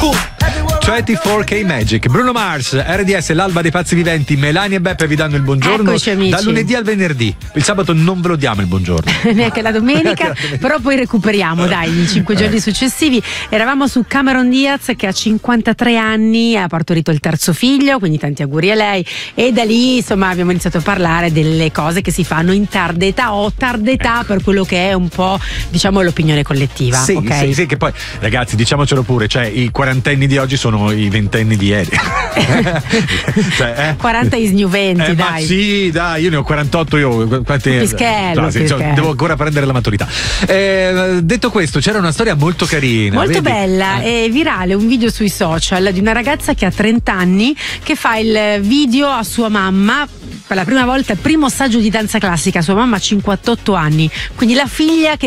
24K Magic, Bruno Mars, RDS, l'alba dei pazzi viventi. Melania e Beppe vi danno il buongiorno. Eccoci, amici. Da lunedì al venerdì. Il sabato non ve lo diamo il buongiorno. Neanche la domenica, però poi recuperiamo, dai, i 5 giorni successivi. Eravamo su Cameron Diaz, che a 53 anni ha partorito il terzo figlio, quindi tanti auguri a lei. E da lì, insomma, abbiamo iniziato a parlare delle cose che si fanno in tarda età o tarda età, per quello che è un po', diciamo, l'opinione collettiva. Sì, okay? sì, che poi, ragazzi, diciamocelo pure, cioè i quarantenni di oggi sono i ventenni di ieri. 40 is new 20, dai. Ma sì, dai, io ne ho 48, Pischello. Devo ancora prendere la maturità. Detto questo, c'era una storia molto carina. Molto bella, è virale un video sui social di una ragazza che ha 30 anni che fa il video a sua mamma per la prima volta, il primo assaggio di danza classica. Sua mamma ha 58 anni, quindi la figlia che